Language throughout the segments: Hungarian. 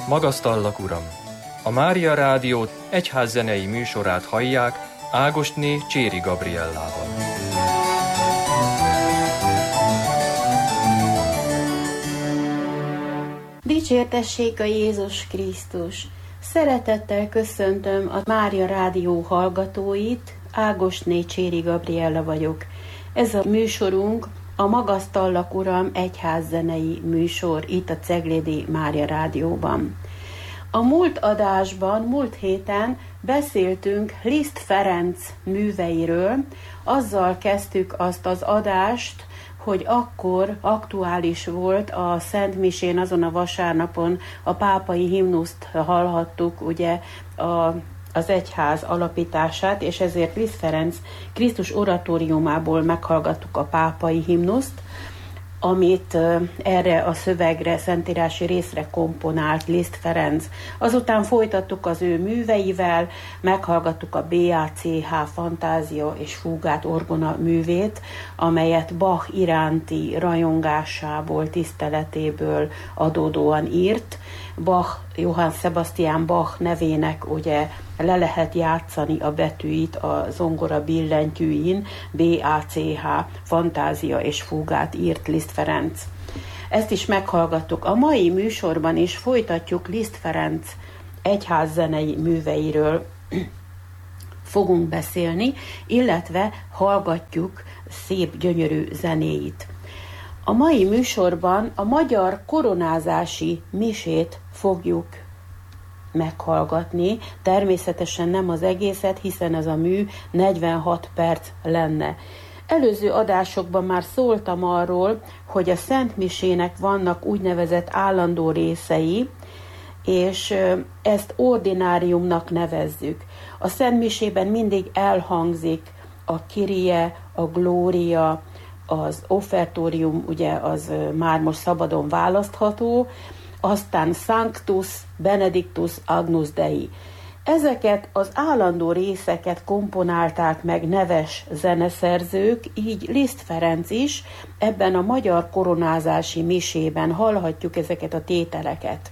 Magasztallak, Uram! A Mária Rádió egyházzenei műsorát hallják Ágosné Cséri Gabriellával. Dicsértessék a Jézus Krisztus! Szeretettel köszöntöm a Mária Rádió hallgatóit, Ágosné Cséri Gabriella vagyok. Ez a műsorunk a Magasztallak, Uram egyházzenei műsor itt a Ceglédi Mária Rádióban. A múlt héten beszéltünk Liszt Ferenc műveiről, azzal kezdtük azt az adást, hogy akkor aktuális volt a Szent Misén, azon a vasárnapon a pápai himnuszt hallhattuk, ugye az egyház alapítását, és ezért Liszt Ferenc Krisztus oratóriumából meghallgattuk a pápai himnuszt, amit erre a szövegre, szentírási részre komponált Liszt Ferenc. Azután folytattuk az ő műveivel, meghallgattuk a BACH Fantázia és Fúgát orgona művét, amelyet Bach iránti rajongásából, tiszteletéből adódóan írt. Johann Sebastian Bach nevének ugye le lehet játszani a betűit a zongora billentyűin, BACH, Fantázia és Fúgát írt Liszt Ferenc. Ezt is meghallgattuk. A mai műsorban is folytatjuk Liszt Ferenc egyházzenei műveiről fogunk beszélni, illetve hallgatjuk szép, gyönyörű zenéit. A mai műsorban a magyar koronázási misét fogjuk meghallgatni, természetesen nem az egészet, hiszen ez a mű 46 perc lenne. Előző adásokban már szóltam arról, hogy a Szent Misének vannak úgynevezett állandó részei, és ezt ordináriumnak nevezzük. A Szent Misében mindig elhangzik a Kyrie, a Glória, az offertórium, ugye az már most szabadon választható, aztán Sanctus, Benedictus, Agnus Dei. Ezeket az állandó részeket komponálták meg neves zeneszerzők, így Liszt Ferenc is ebben a magyar koronázási misében hallhatjuk ezeket a tételeket.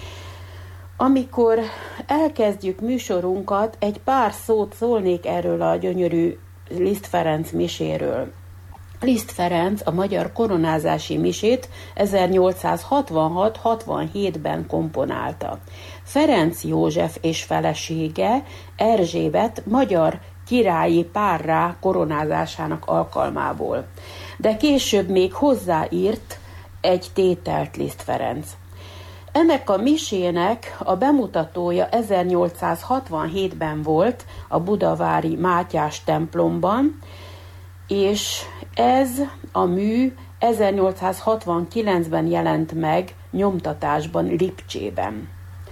Amikor elkezdjük műsorunkat, egy pár szót szólnék erről a gyönyörű Liszt Ferenc miséről. Liszt Ferenc a magyar koronázási misét 1866-67-ben komponálta. Ferenc József és felesége Erzsébet magyar királyi párrá koronázásának alkalmából. De később még hozzáírt egy tételt Liszt Ferenc. Ennek a misének a bemutatója 1867-ben volt a budavári Mátyás templomban, és ez a mű 1869-ben jelent meg nyomtatásban Lipcsében.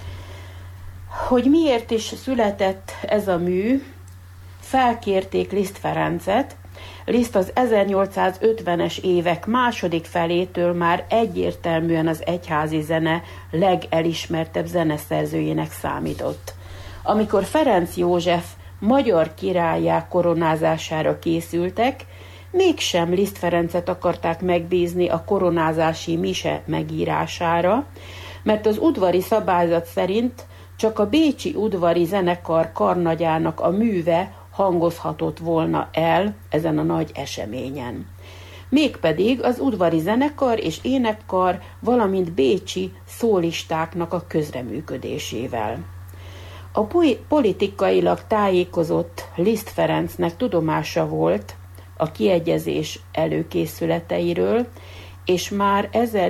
Hogy miért is született ez a mű, felkérték Liszt Ferencet. Liszt az 1850-es évek második felétől már egyértelműen az egyházi zene legelismertebb zeneszerzőjének számított. Amikor Ferenc József magyar királlyá koronázására készültek, mégsem Liszt Ferencet akarták megbízni a koronázási mise megírására, mert az udvari szabályzat szerint csak a bécsi udvari zenekar karnagyának a műve hangozhatott volna el ezen a nagy eseményen. Mégpedig az udvari zenekar és énekkar, valamint bécsi szólistáknak a közreműködésével. A politikailag tájékozott Liszt Ferencnek tudomása volt a kiegyezés előkészületeiről, és már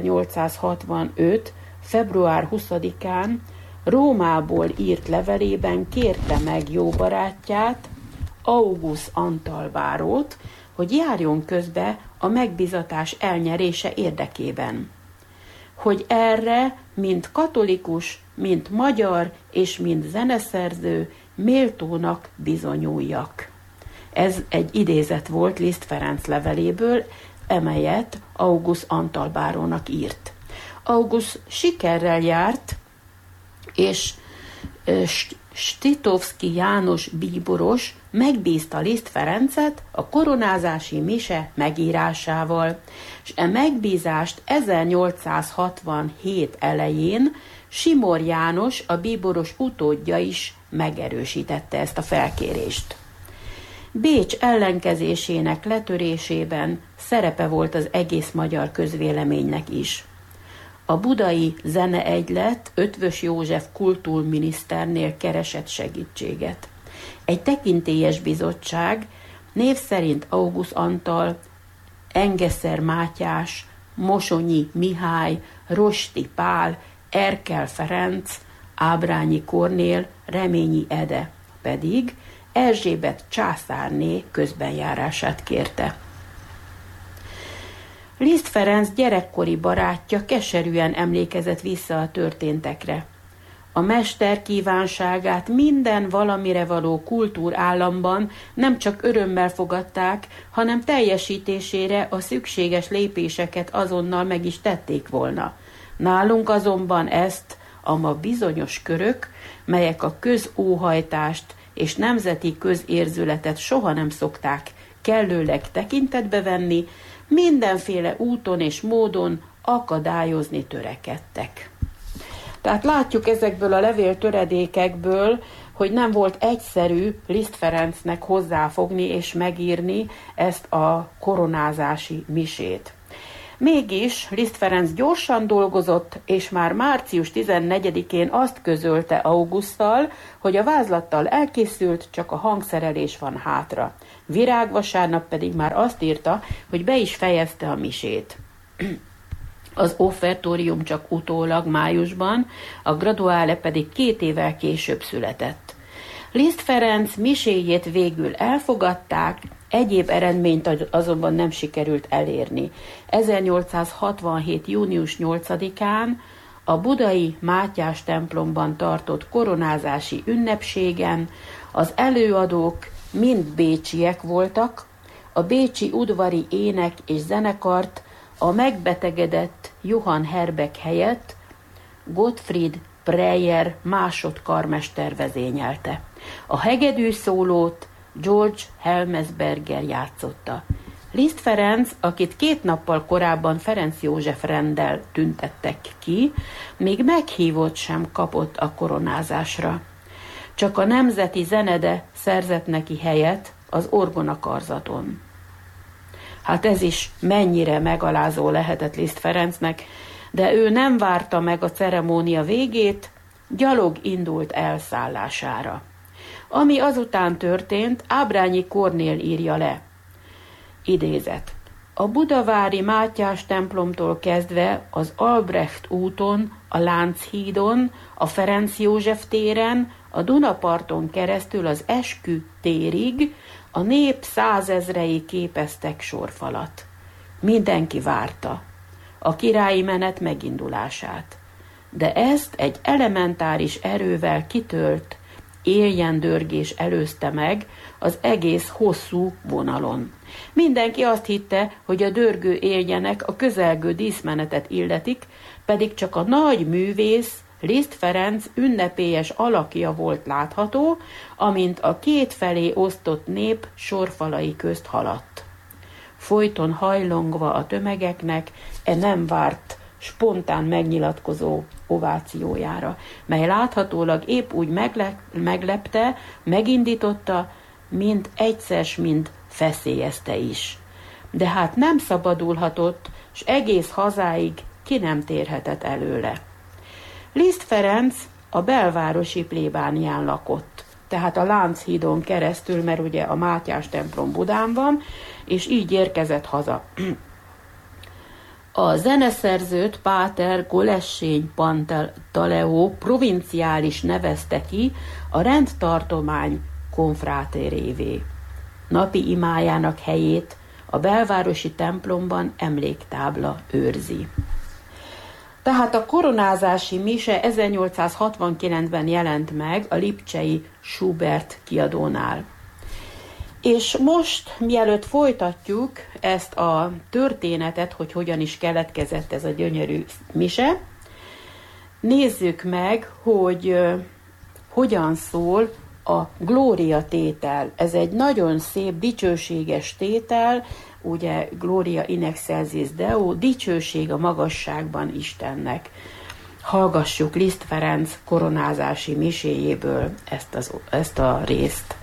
1865. február 20-án Rómából írt levelében kérte meg jó barátját, August Antalbárót, hogy járjon közbe a megbízatás elnyerése érdekében. Hogy erre, mint katolikus, mint magyar és mint zeneszerző méltónak bizonyuljak. Ez egy idézet volt Liszt Ferenc leveléből, amelyet August Antalbárónak írt. August sikerrel járt, és Stitovszky János bíboros megbízta Liszt Ferencet a koronázási mise megírásával, és e megbízást 1867 elején Simor János, a bíboros utódja is megerősítette ezt a felkérést. Bécs ellenkezésének letörésében szerepe volt az egész magyar közvéleménynek is. A budai zeneegylet Eötvös József kultúrminiszternél keresett segítséget. Egy tekintélyes bizottság, név szerint Augusz Antal, Engeszer Mátyás, Mosonyi Mihály, Rosti Pál, Erkel Ferenc, Ábrányi Kornél, Reményi Ede pedig Erzsébet császárné közbenjárását kérte. Liszt Ferenc gyerekkori barátja keserűen emlékezett vissza a történtekre. A mester kívánságát minden valamire való kultúrállamban nem csak örömmel fogadták, hanem teljesítésére a szükséges lépéseket azonnal meg is tették volna. Nálunk azonban ezt a ma bizonyos körök, melyek a közóhajtást és nemzeti közérzületet soha nem szokták kellőleg tekintetbe venni, mindenféle úton és módon akadályozni törekedtek. Tehát látjuk ezekből a levél töredékekből, hogy nem volt egyszerű Liszt Ferencnek hozzáfogni és megírni ezt a koronázási misét. Mégis Liszt Ferenc gyorsan dolgozott, és már március 14-én azt közölte Auguszttal, hogy a vázlattal elkészült, csak a hangszerelés van hátra. Virágvasárnap pedig már azt írta, hogy be is fejezte a misét. Az offertórium csak utólag májusban, a graduále pedig 2 évvel később született. Liszt Ferenc miséjét végül elfogadták, egyéb eredményt azonban nem sikerült elérni. 1867. június 8-án a budai Mátyás templomban tartott koronázási ünnepségen az előadók mind bécsiek voltak, a bécsi udvari ének és zenekart a megbetegedett Johann Herbeck helyett Gottfried Breyer másodkarmester vezényelte. A hegedű szólót George Helmesberger játszotta. Liszt Ferenc, akit 2 nappal korábban Ferenc József renddel tüntettek ki, még meghívót sem kapott a koronázásra. Csak a Nemzeti Zenede szerzett neki helyet az orgonakarzaton. Hát ez is mennyire megalázó lehetett Liszt Ferencnek, de ő nem várta meg a ceremónia végét, gyalog indult elszállására. Ami azután történt, Ábrányi Kornél írja le. Idézet. A budavári Mátyás templomtól kezdve az Albrecht úton, a Lánchídon, a Ferenc József téren, a Dunaparton keresztül az Eskü térig a nép 100 000-ei képeztek sorfalat. Mindenki várta a királyi menet megindulását, de ezt egy elementáris erővel kitölt éljendörgés előzte meg az egész hosszú vonalon. Mindenki azt hitte, hogy a dörgő éljenek a közelgő díszmenetet illetik, pedig csak a nagy művész, Liszt Ferenc ünnepélyes alakja volt látható, amint a 2 felé osztott nép sorfalai közt haladt. Folyton hajlongva a tömegeknek nem várt spontán megnyilatkozó ovációjára, mely láthatólag épp úgy meglepte, megindította, mint egyszer, mint feszélyezte is. De hát nem szabadulhatott, s egész hazáig ki nem térhetett előle. Liszt Ferenc a belvárosi plébánián lakott, tehát a Lánchídon keresztül, mert ugye a Mátyás templom Budán van, és így érkezett haza. A zeneszerzőt Páter Golessény Pantaleó provinciális nevezte ki a rendtartomány konfráterévé. Napi imájának helyét a belvárosi templomban emléktábla őrzi. Tehát a koronázási mise 1869-ben jelent meg a lipcsei Schubert kiadónál. És most, mielőtt folytatjuk ezt a történetet, hogy hogyan is keletkezett ez a gyönyörű mise, nézzük meg, hogy hogyan szól a Glória tétel. Ez egy nagyon szép, dicsőséges tétel, ugye Gloria in excelsis Deo, dicsőség a magasságban Istennek. Hallgassuk Liszt Ferenc koronázási miséjéből ezt a részt.